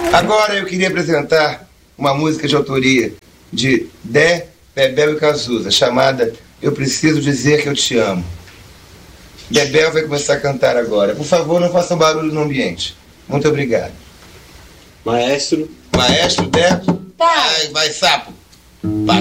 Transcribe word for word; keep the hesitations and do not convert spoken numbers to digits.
Agora eu queria apresentar uma música de autoria de Dé, Bebel e Cazuza, chamada Eu Preciso Dizer Que Eu Te Amo. Bebel vai começar a cantar agora. Por favor, não façam barulho no ambiente. Muito obrigado. Maestro. Maestro, Dé. Vai, vai, sapo. Vai.